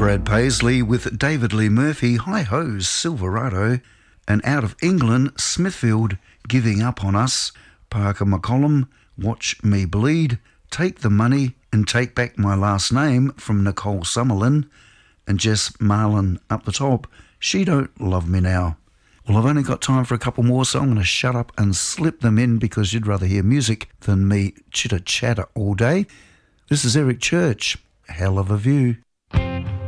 Brad Paisley with David Lee Murphy, Hi Ho's Silverado, and out of England, Smithfield, Giving Up on Us, Parker McCollum, Watch Me Bleed, Take the Money and Take Back My Last Name from Nicole Summerlin, and Jess Marlin up the top, She Don't Love Me Now. Well, I've only got time for a couple more, so I'm going to shut up and slip them in because you'd rather hear music than me chitter-chatter all day. This is Eric Church, Hell of a View.